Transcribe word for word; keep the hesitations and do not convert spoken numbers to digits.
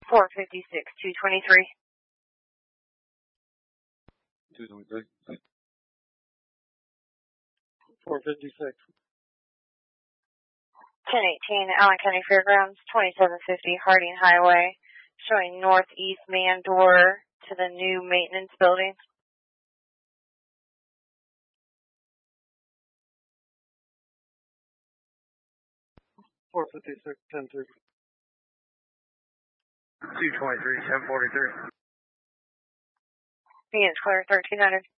four fifty-six, two twenty-three. two twenty-three. four fifty-six. ten eighteen, Allen County Fairgrounds, twenty-seven fifty Harding Highway, showing northeast man door to the new maintenance building. four fifty-six, ten thirty. two twenty-three, ten forty-three. Phoenix Clear, thirteen hundred.